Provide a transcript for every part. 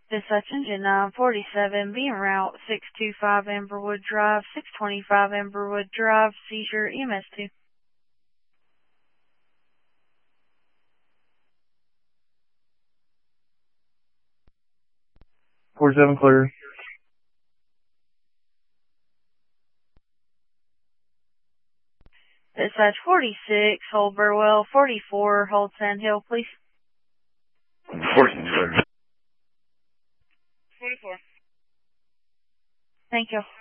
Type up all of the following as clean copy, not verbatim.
Dispatch engine 947, being route 625 Amberwood Drive, 625 Amberwood Drive, seizure EMS2. 47 clear. Dispatch 46, hold Burwell, 44, hold Sand Hill, please. 14 clear. 44. Thank you.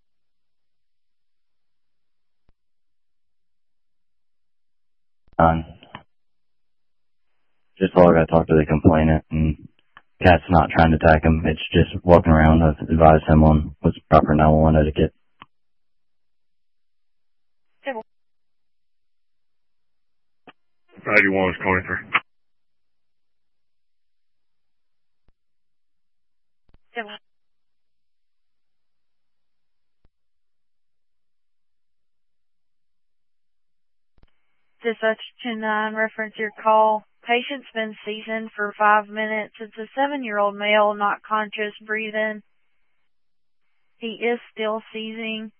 Just while I got to talk to the complainant, and cat's not trying to attack him. It's just walking around. I've advised him on what's proper 911 etiquette. Civil. 91 is calling for. Civil. Dispatch 29, reference your call. Patient's been seizing for 5 minutes. It's a 7-year-old male, not conscious, breathing. He is still seizing.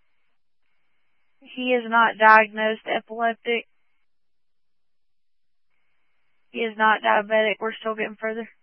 He is not diagnosed epileptic. He is not diabetic. We're still getting further.